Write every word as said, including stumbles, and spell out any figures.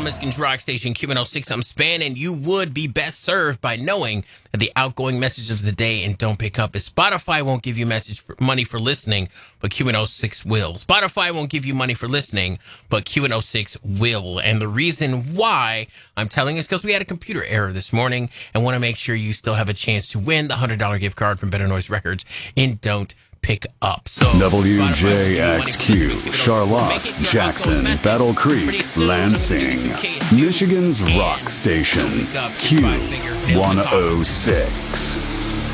Michigan's rock station, Q one oh six. I'm Span, and you would be best served by knowing that the outgoing message of the day and don't pick up is Spotify won't give you message for money for listening, but Q one oh six will. Spotify won't give you money for listening, but Q one oh six will. And the reason why I'm telling is because we had a computer error this morning and want to make sure you still have a chance to win the one hundred dollars gift card from Better Noise Records and don't pick up. So W J X Q, Charlotte, Jackson, Battle Creek, Lansing, Michigan's rock station, Q one oh six.